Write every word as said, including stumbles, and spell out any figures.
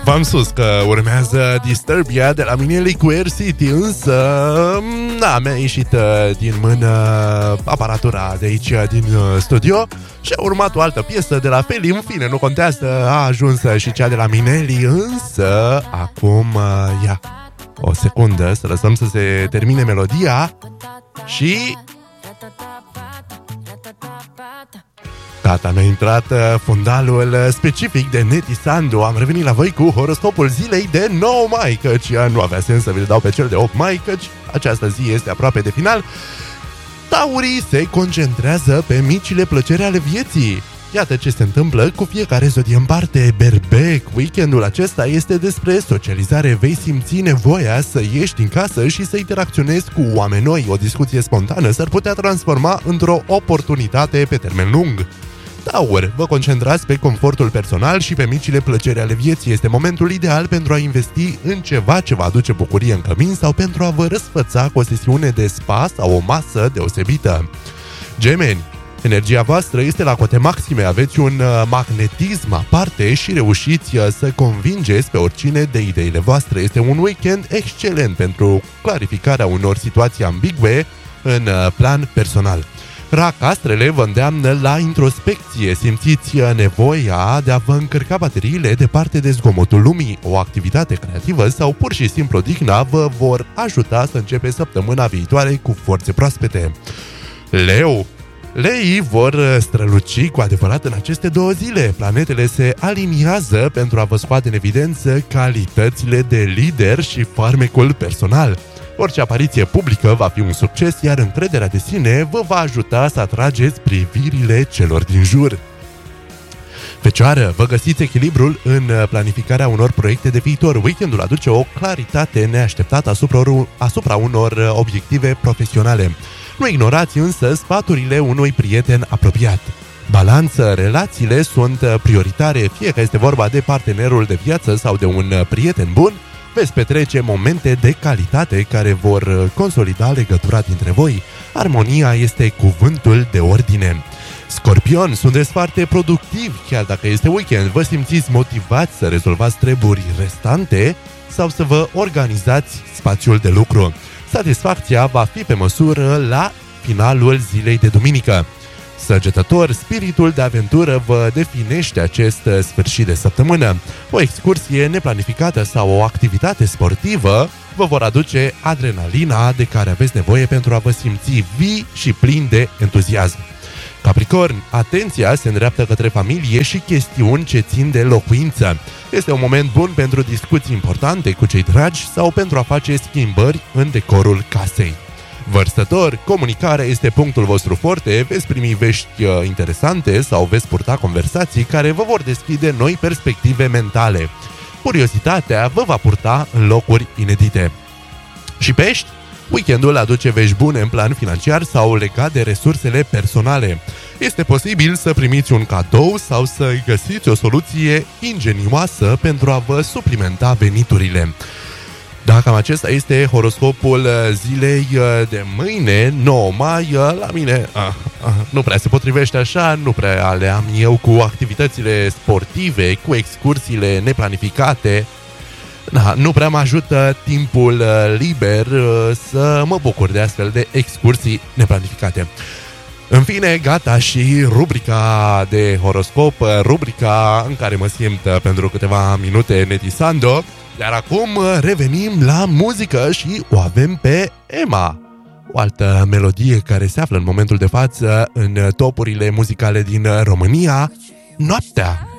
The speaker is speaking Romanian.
V-am spus că urmează Disturbia de la Minelli cu Air City, însă da, mi-a ieșit din mână aparatura de aici din studio și a urmat o altă piesă de la Feli. În fine, nu contează, a ajuns și cea de la Minelli, însă acum, ia, o secundă să lăsăm să se termine melodia și... Gata, mi-a intrat fundalul specific de Neti Sandu. Am revenit la voi cu horoscopul zilei de nouă mai, căci nu avea sens să vi-l dau pe cel de opt mai, căci această zi este aproape de final. Taurii se concentrează pe micile plăceri ale vieții. Iată ce se întâmplă cu fiecare zodie în parte. Berbec, weekendul acesta este despre socializare. Vei simți nevoia să ieși din casă și să interacționezi cu oameni noi. O discuție spontană s-ar putea transforma într-o oportunitate pe termen lung. Taur, vă concentrați pe confortul personal și pe micile plăceri ale vieții. Este momentul ideal pentru a investi în ceva ce vă aduce bucurie în cămin sau pentru a vă răsfăța cu o sesiune de spa sau o masă deosebită. Gemeni, energia voastră este la cote maxime, aveți un magnetism aparte și reușiți să convingeți pe oricine de ideile voastre. Este un weekend excelent pentru clarificarea unor situații ambigue în plan personal. Rac, astrele vă îndeamnă la introspecție, simțiți nevoia de a vă încărca bateriile departe de zgomotul lumii. O activitate creativă sau pur și simplu odihna vă vor ajuta să începeți săptămâna viitoare cu forțe proaspete. Leu, leii vor străluci cu adevărat în aceste două zile. Planetele se aliniază pentru a vă scoate în evidență calitățile de lider și farmecul personal. Orice apariție publică va fi un succes, iar încrederea de sine vă va ajuta să atrageți privirile celor din jur. Fecioară, vă găsiți echilibrul în planificarea unor proiecte de viitor. Weekendul aduce o claritate neașteptată asupra, asupra unor obiective profesionale. Nu ignorați însă sfaturile unui prieten apropiat. Balanță, relațiile sunt prioritare, fie că este vorba de partenerul de viață sau de un prieten bun. Veți petrece momente de calitate care vor consolida legătura dintre voi. Armonia este cuvântul de ordine. Scorpion, sunteți foarte productivi, chiar dacă este weekend. Vă simțiți motivați să rezolvați treburi restante sau să vă organizați spațiul de lucru. Satisfacția va fi pe măsură la finalul zilei de duminică. Săgetător, spiritul de aventură vă definește acest sfârșit de săptămână. O excursie neplanificată sau o activitate sportivă vă vor aduce adrenalina de care aveți nevoie pentru a vă simți vii și plini de entuziasm. Capricorn, atenția se îndreaptă către familie și chestiuni ce țin de locuință. Este un moment bun pentru discuții importante cu cei dragi sau pentru a face schimbări în decorul casei. Vărsător, comunicarea este punctul vostru forte, veți primi vești interesante sau veți purta conversații care vă vor deschide noi perspective mentale. Curiozitatea vă va purta în locuri inedite. Și Pești, weekendul aduce vești bune în plan financiar sau legat de resursele personale. Este posibil să primiți un cadou sau să găsiți o soluție ingenioasă pentru a vă suplimenta veniturile. Da, cam acesta este horoscopul zilei de mâine, nouă mai. La mine ah, ah, nu prea se potrivește așa, nu prea le am eu cu activitățile sportive, cu excursiile neplanificate. Da, nu prea mă ajută timpul liber să mă bucur de astfel de excursii neplanificate. În fine, gata și rubrica de horoscop, rubrica în care mă simt pentru câteva minute netisando. Iar acum revenim la muzică și o avem pe Emma, o altă melodie care se află în momentul de față în topurile muzicale din România, Noaptea.